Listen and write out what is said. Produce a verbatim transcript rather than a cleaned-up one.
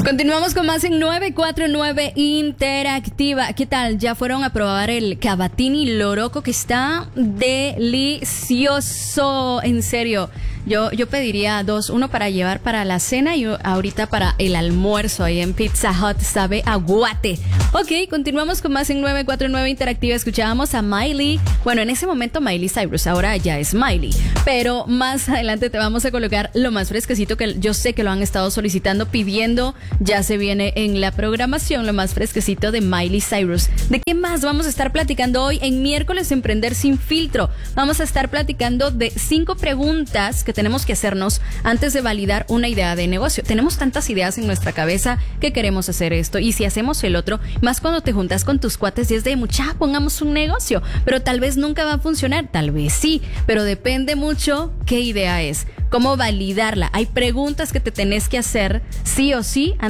Continuamos con más en nueve cuatro nueve Interactiva. ¿Qué tal? ¿Ya fueron a probar el Cavatini Loroco, que está delicioso? En serio, yo, yo pediría dos, uno para llevar para la cena y ahorita para el almuerzo ahí en Pizza Hut. Sabe a guate. Ok, continuamos con más en nueve cuatro nueve Interactiva. Escuchábamos a Miley. Bueno, en ese momento Miley Cyrus, ahora ya es Miley. Pero más adelante te vamos a colocar lo más fresquecito, que yo sé que lo han estado solicitando, pidiendo. Ya se viene en la programación lo más fresquecito de Miley Cyrus. ¿De qué más vamos a estar platicando hoy en miércoles Emprender Sin Filtro? Vamos a estar platicando de cinco preguntas que tenemos que hacernos antes de validar una idea de negocio. Tenemos tantas ideas en nuestra cabeza que queremos hacer esto y si hacemos el otro, más cuando te juntas con tus cuates y es de mucha, pongamos un negocio, pero tal vez nunca va a funcionar, tal vez sí, pero depende mucho qué idea es, cómo validarla. Hay preguntas que te tenés que hacer sí o sí